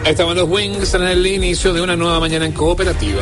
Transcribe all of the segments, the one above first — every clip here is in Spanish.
Ahí estaban los Wings en el inicio de una nueva mañana en Cooperativa.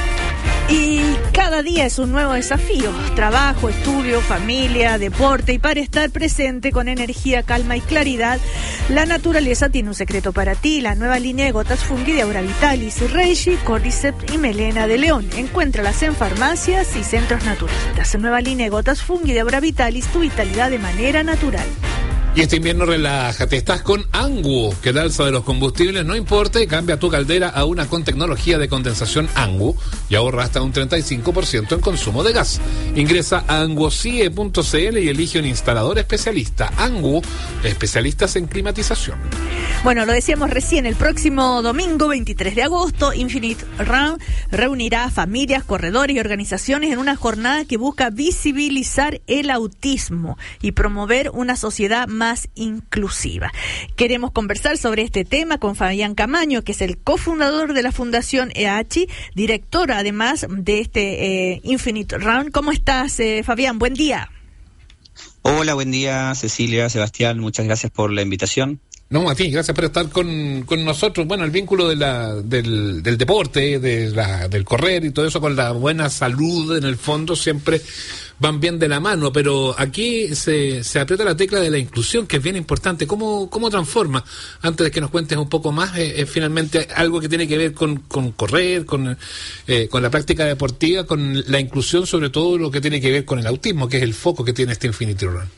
Y cada día es un nuevo desafío. Trabajo, estudio, familia, deporte. Y para estar presente con energía, calma y claridad, la naturaleza tiene un secreto para ti. La nueva línea de gotas Fungi de Aura Vitalis, Reishi, Cordyceps y Melena de León. Encuéntralas en farmacias y centros naturistas. Nueva línea de gotas Fungi de Aura Vitalis, tu vitalidad de manera natural. Y este invierno relájate, estás con Anguo, que el alza de los combustibles no importa y cambia tu caldera a una con tecnología de condensación Anguo y ahorra hasta un 35% en consumo de gas. Ingresa a anguocie.cl y elige un instalador especialista. Anguo, especialistas en climatización. Bueno, lo decíamos recién, el próximo domingo 23 de agosto, Infinite Run reunirá a familias, corredores y organizaciones en una jornada que busca visibilizar el autismo y promover una sociedad más inclusiva. Queremos conversar sobre este tema con Fabián Camaño, que es el cofundador de la Fundación EACHI, director además de este Infinite Run. ¿Cómo estás, Fabián? Buen día. Hola, buen día, Cecilia, Sebastián, muchas gracias por la invitación. No, a ti, gracias por estar con nosotros. Bueno, el vínculo del deporte, del correr y todo eso con la buena salud, en el fondo, siempre van bien de la mano, pero aquí se aprieta la tecla de la inclusión, que es bien importante. ¿Cómo transforma? Antes de que nos cuentes un poco más, finalmente algo que tiene que ver con correr, con la práctica deportiva, con la inclusión, sobre todo lo que tiene que ver con el autismo, que es el foco que tiene este Infinity Run.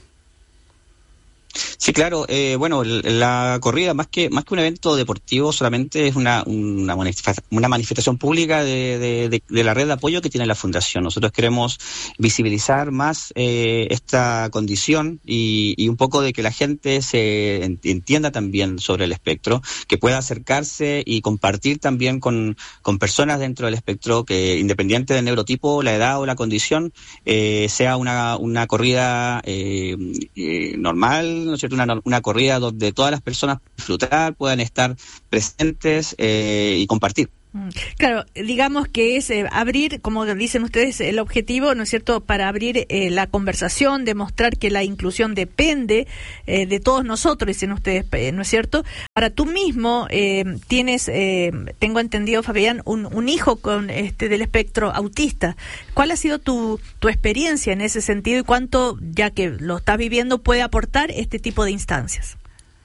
Sí, claro. Bueno, la corrida, más que un evento deportivo, solamente es una manifestación pública de la red de apoyo que tiene la Fundación. Nosotros queremos visibilizar más esta condición y un poco de que la gente se entienda también sobre el espectro, que pueda acercarse y compartir también con personas dentro del espectro, que independiente del neurotipo, la edad o la condición, sea una corrida normal, ¿no es cierto? Una corrida donde todas las personas puedan disfrutar, puedan estar presentes y compartir. Claro, digamos que es abrir, como dicen ustedes, el objetivo, ¿no es cierto?, para abrir la conversación, demostrar que la inclusión depende de todos nosotros, dicen ustedes, ¿no es cierto? Ahora, tú mismo tienes, tengo entendido, Fabián, un hijo con del espectro autista. ¿Cuál ha sido tu experiencia en ese sentido y cuánto, ya que lo estás viviendo, puede aportar este tipo de instancias?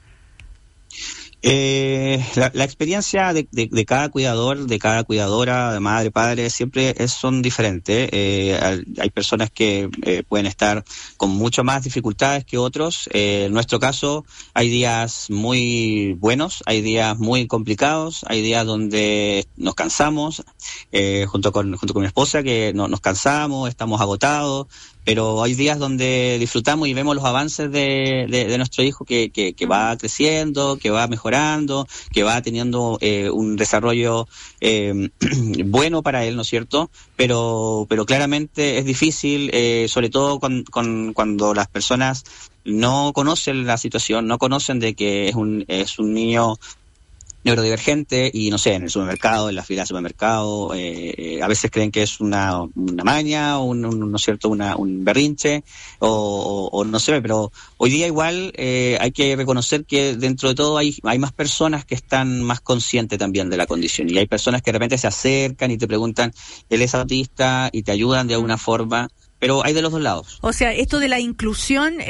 La experiencia de cada cuidador, de cada cuidadora, de madre, padre, siempre son diferentes. Hay personas que pueden estar con mucho más dificultades que otros. En nuestro caso, hay días muy buenos, hay días muy complicados, hay días donde nos cansamos, junto con mi esposa, que nos cansamos, estamos agotados. Pero hay días donde disfrutamos y vemos los avances de nuestro hijo que va creciendo, que va mejorando, que va teniendo un desarrollo bueno para él, ¿no es cierto? Pero claramente es difícil, sobre todo cuando las personas no conocen la situación, no conocen de que es un niño neurodivergente y no sé, en el supermercado, en la fila del supermercado, a veces creen que es una maña, ¿no es cierto?, un berrinche o no sé, pero hoy día igual hay que reconocer que dentro de todo hay más personas que están más conscientes también de la condición, y hay personas que de repente se acercan y te preguntan, ¿él es autista?, y te ayudan de alguna forma. Pero hay de los dos lados. O sea, esto de la inclusión,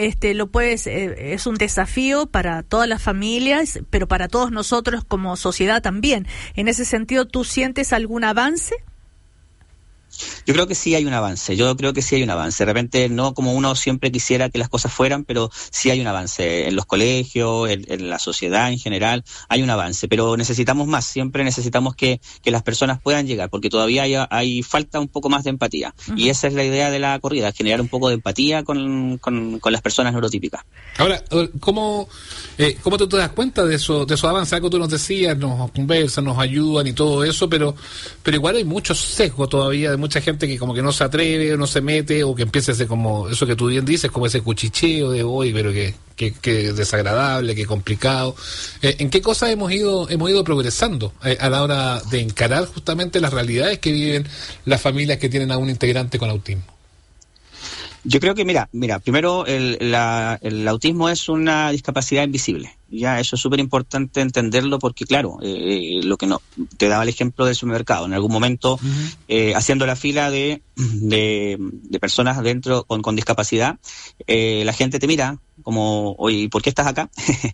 es un desafío para todas las familias, pero para todos nosotros como sociedad también. En ese sentido, ¿tú sientes algún avance? Yo creo que sí hay un avance, De repente no como uno siempre quisiera que las cosas fueran, pero sí hay un avance en los colegios, en la sociedad en general, hay un avance, pero necesitamos más, siempre necesitamos que las personas puedan llegar, porque todavía hay falta un poco más de empatía. Uh-huh. Y esa es la idea de la corrida, generar un poco de empatía con las personas neurotípicas. Ahora, ¿cómo tú te das cuenta de esos avances? Algo tú nos decías, nos conversan, nos ayudan y todo eso, pero igual hay mucho sesgo todavía de mucha gente que como que no se atreve o no se mete, o que empieza a ser como eso que tú bien dices, como ese cuchicheo de hoy, pero que desagradable, que complicado. ¿En qué cosas hemos ido progresando a la hora de encarar justamente las realidades que viven las familias que tienen a un integrante con autismo? Yo creo que, mira, primero el autismo es una discapacidad invisible. Ya, eso es súper importante entenderlo porque, claro, lo que no te daba el ejemplo del supermercado. En algún momento, haciendo la fila de personas dentro con discapacidad, la gente te mira como, oye, ¿por qué estás acá?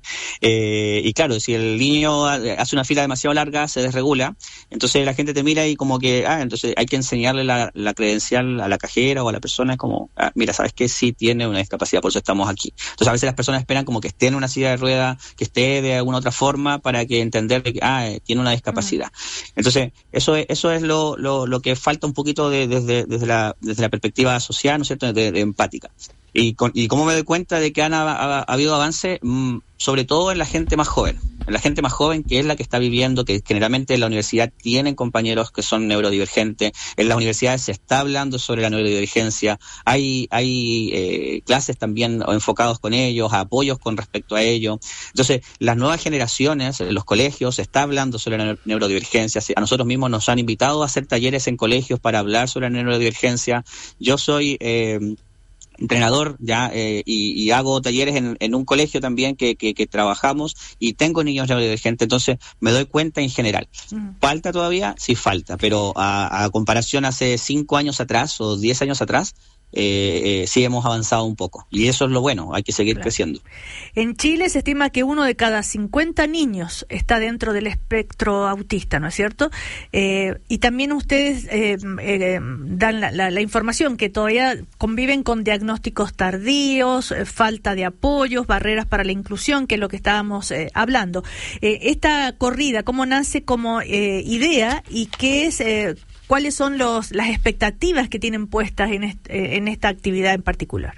Y claro, si el niño hace una fila demasiado larga, se desregula, entonces la gente te mira y como que, entonces hay que enseñarle la credencial a la cajera o a la persona, es como, mira, ¿sabes qué? Sí tiene una discapacidad, por eso estamos aquí. Entonces a veces las personas esperan como que esté en una silla de ruedas, que esté de alguna otra forma para que entender que tiene una discapacidad. Entonces, eso es lo que falta un poquito desde la perspectiva social, ¿no es cierto?, de empática. Y cómo me doy cuenta de que ha habido avance, sobre todo en la gente más joven. En la gente más joven, que es la que está viviendo, que generalmente en la universidad tienen compañeros que son neurodivergentes. En las universidades se está hablando sobre la neurodivergencia. Hay clases también enfocados con ellos, apoyos con respecto a ello. Entonces, las nuevas generaciones, en los colegios, se está hablando sobre la neurodivergencia. A nosotros mismos nos han invitado a hacer talleres en colegios para hablar sobre la neurodivergencia. Yo soy entrenador ya y hago talleres en un colegio también que trabajamos y tengo niños neurodivergentes, entonces me doy cuenta en general. ¿Falta todavía? Sí falta, pero a comparación hace 5 años atrás o 10 años atrás, sí hemos avanzado un poco y eso es lo bueno, hay que seguir creciendo. En Chile se estima que 1 de cada 50 niños está dentro del espectro autista, ¿no es cierto? Y también ustedes dan la información que todavía conviven con diagnósticos tardíos, falta de apoyos, barreras para la inclusión, que es lo que estábamos hablando. Esta corrida, ¿cómo nace como idea y qué es... ¿Cuáles son las expectativas que tienen puestas en esta actividad en particular?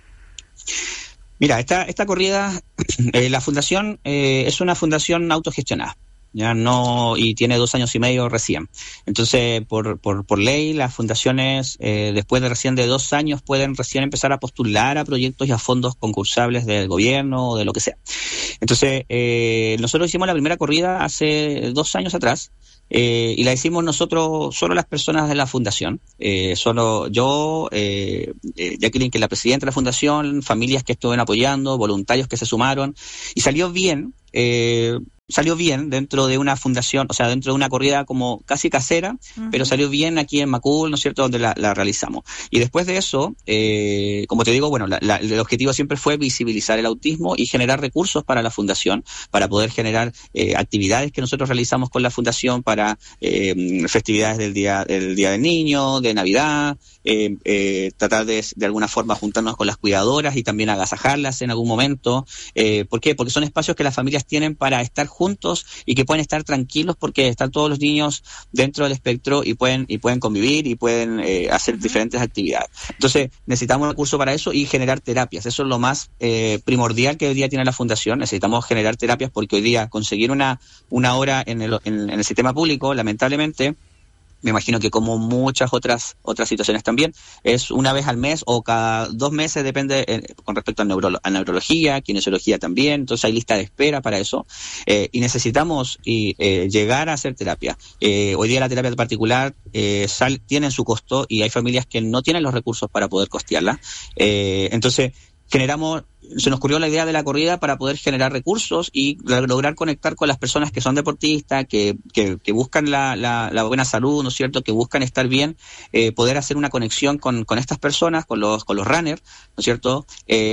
Mira, esta corrida, la fundación es una fundación autogestionada, ya no, y tiene 2 años y medio recién. Entonces, por ley, las fundaciones después de recién de 2 años pueden recién empezar a postular a proyectos y a fondos concursables del gobierno o de lo que sea. Entonces, nosotros hicimos la primera corrida hace 2 años atrás. Y la hicimos nosotros, solo las personas de la fundación, solo yo, Jacqueline, que es la presidenta de la fundación, familias que estuvieron apoyando, voluntarios que se sumaron, y salió bien dentro de una fundación, o sea, dentro de una corrida como casi casera, pero salió bien aquí en Macul, ¿no es cierto?, donde la realizamos. Y después de eso, como te digo, bueno, el objetivo siempre fue visibilizar el autismo y generar recursos para la fundación, para poder generar actividades que nosotros realizamos con la fundación para festividades del Día del Niño, de Navidad, tratar de alguna forma juntarnos con las cuidadoras y también agasajarlas en algún momento. ¿Por qué? Porque son espacios que las familias tienen para estar juntos y que pueden estar tranquilos porque están todos los niños dentro del espectro y pueden convivir y pueden hacer diferentes actividades. Entonces necesitamos recursos para eso y generar terapias. Eso es lo más primordial que hoy día tiene la fundación. Necesitamos generar terapias porque hoy día conseguir una hora en el sistema público, lamentablemente, me imagino que como muchas otras situaciones también, es una vez al mes o cada 2 meses, depende con respecto a neurología, kinesiología también, entonces hay lista de espera para eso, y necesitamos llegar a hacer terapia. Hoy día la terapia particular tiene su costo y hay familias que no tienen los recursos para poder costearla, entonces se nos ocurrió la idea de la corrida para poder generar recursos y lograr conectar con las personas que son deportistas, que buscan la buena salud, ¿no es cierto?, que buscan estar bien, poder hacer una conexión con estas personas, con los runners, ¿no es cierto?,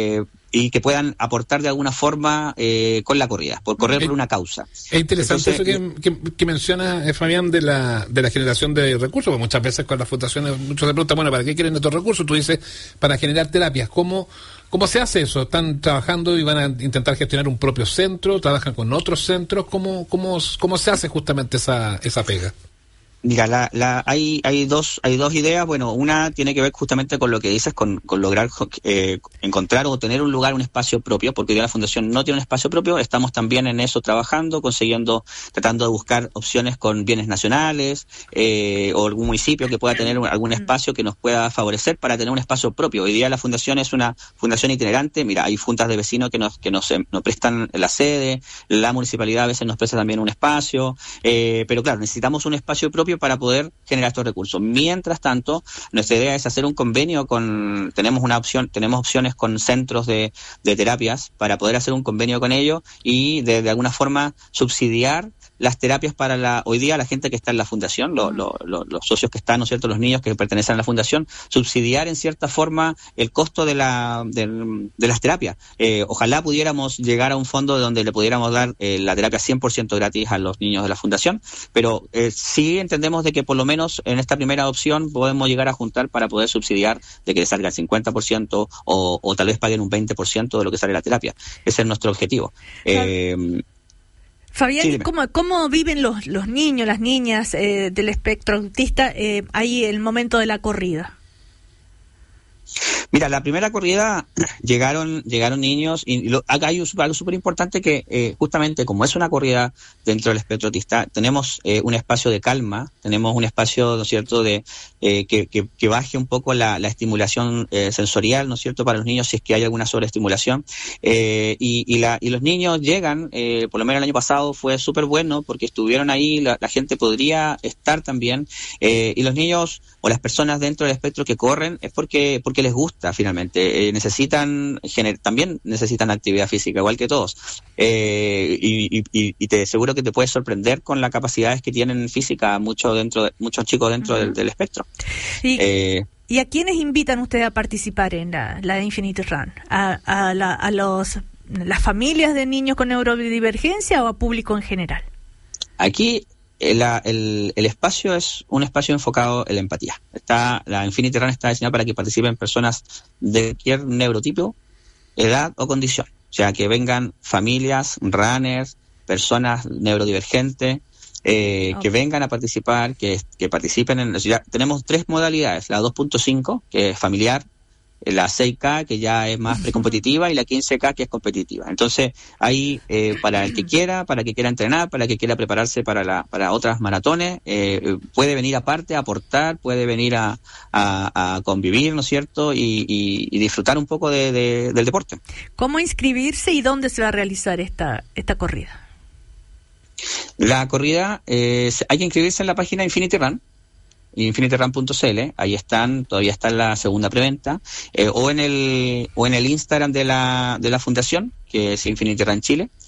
y que puedan aportar de alguna forma con la corrida, por correr por una causa. Es interesante. Entonces, eso que menciona Fabián de la generación de recursos, porque muchas veces con las fundaciones muchos se preguntan, bueno, ¿para qué quieren estos recursos? Tú dices, para generar terapias. ¿Cómo se hace eso? ¿Están trabajando y van a intentar gestionar un propio centro? ¿Trabajan con otros centros? ¿Cómo se hace justamente esa pega? Mira, hay dos ideas. Bueno, una tiene que ver justamente con lo que dices, con lograr encontrar o tener un lugar, un espacio propio, porque hoy día la fundación no tiene un espacio propio. Estamos también en eso trabajando, tratando de buscar opciones con bienes nacionales o algún municipio que pueda tener algún espacio que nos pueda favorecer para tener un espacio propio. Hoy día la fundación es una fundación itinerante. Mira, hay juntas de vecinos que nos prestan la sede, la municipalidad a veces nos presta también un espacio, pero claro, necesitamos un espacio propio propio para poder generar estos recursos. Mientras tanto, nuestra idea es hacer un convenio tenemos opciones con centros de terapias para poder hacer un convenio con ellos y de alguna forma subsidiar las terapias para hoy día la gente que está en la fundación, los socios que están, ¿no es cierto?, los niños que pertenecen a la fundación, subsidiar en cierta forma el costo de las terapias. Ojalá pudiéramos llegar a un fondo donde le pudiéramos dar la terapia 100% gratis a los niños de la fundación, pero sí entendemos de que por lo menos en esta primera opción podemos llegar a juntar para poder subsidiar de que les salga el 50% o tal vez paguen un 20% de lo que sale la terapia. Ese es nuestro objetivo. Fabián, sí, ¿cómo viven los niños, las niñas del espectro autista ahí el momento de la corrida? Mira, la primera corrida llegaron niños y acá hay algo súper importante que justamente como es una corrida dentro del espectro autista, tenemos un espacio de calma, tenemos un espacio, ¿no es cierto?, de que baje un poco la estimulación sensorial, ¿no es cierto?, para los niños si es que hay alguna sobreestimulación. Y los niños llegan, por lo menos el año pasado fue súper bueno porque estuvieron ahí, la gente podría estar también, y los niños o las personas dentro del espectro que corren es porque les gusta finalmente, también necesitan actividad física igual que todos, y te aseguro que te puedes sorprender con las capacidades que tienen física muchos chicos dentro del espectro. ¿Y a quiénes invitan ustedes a participar en la Infinity Run? ¿A las familias de niños con neurodivergencia o a público en general? Aquí el espacio es un espacio enfocado en la empatía. La Infinity Run está diseñada para que participen personas de cualquier neurotipo, edad o condición. O sea, que vengan familias, runners, personas neurodivergentes, que vengan a participar, que participen tenemos 3 modalidades, la 2.5, que es familiar, la 6K, que ya es más precompetitiva, y la 15K, que es competitiva. Entonces, ahí, para el que quiera entrenar, para el que quiera prepararse para otras maratones, puede venir aparte a aportar, puede venir a convivir, ¿no es cierto?, y disfrutar un poco del deporte. ¿Cómo inscribirse y dónde se va a realizar esta corrida? La corrida, hay que inscribirse en la página Infinity Run, infinityrun.cl, ahí todavía está la segunda preventa, o en el Instagram de la fundación, que es Infinity Run Chile,